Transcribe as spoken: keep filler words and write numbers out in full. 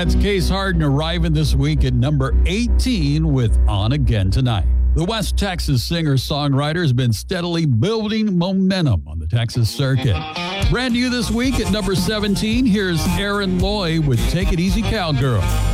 That's Case Harden arriving this week at number eighteen with On Again Tonight. The West Texas singer-songwriter has been steadily building momentum on the Texas circuit. Brand new this week at number seventeen, here's Aaron Loy with Take It Easy Cowgirl.